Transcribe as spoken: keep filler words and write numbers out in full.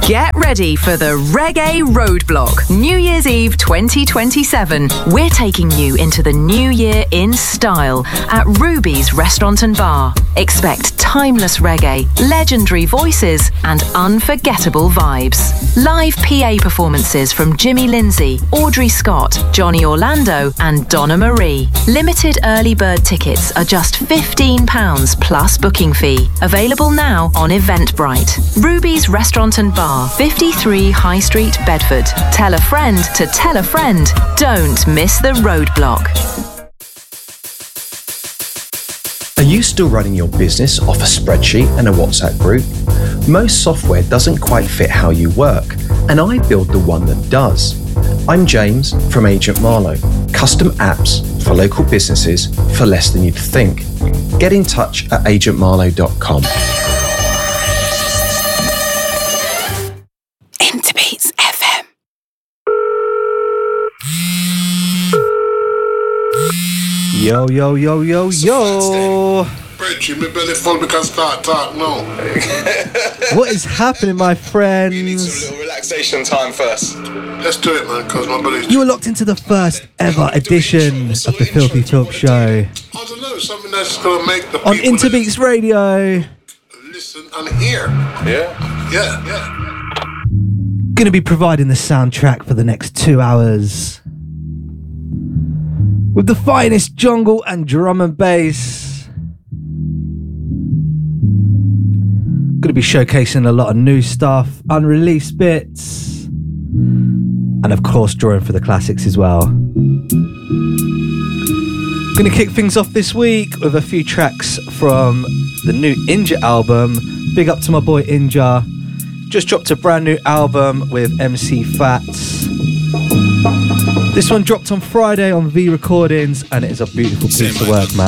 Get ready for the Reggae Roadblock, New Year's Eve twenty twenty-seven. We're taking you into the new year in style at Ruby's Restaurant and Bar. Expect timeless reggae, legendary voices, and unforgettable vibes. Live P A performances from Jimmy Lindsay, Audrey Scott, Johnny Orlando, and Donna Marie. Limited early bird tickets are just fifteen pounds plus booking fee. Available now on Eventbrite. Ruby's Restaurant and Bar, fifty-three High Street, Bedford. Tell a friend to tell a friend. Don't miss the Roadblock. Are you still running your business off a spreadsheet and a WhatsApp group? Most software doesn't quite fit how you work, and I build the one that does. I'm James from Agent Marlowe. Custom apps for local businesses for less than you'd think. Get in touch at agent marlowe dot com. Interbeats F M. Yo, yo, yo, yo, yo. Bridge, my belly full, we can start talk now. What is happening, my friends? We need some little relaxation time first. Let's do it, man, because my belly's... You are locked into the first ever edition of the Filthy Talk Show. I don't know, something that's going to make the on people... Interbeats Radio. Listen and hear. Yeah? Yeah, yeah. Going to be providing the soundtrack for the next two hours. With the finest jungle and drum and bass. Going to be showcasing a lot of new stuff, unreleased bits, and of course drawing for the classics as well. Going to kick things off this week with a few tracks from the new Inja album. Big up to my boy Inja. Just dropped a brand new album with M C Fats. This one dropped on Friday on V Recordings, and it is a beautiful piece of work, man.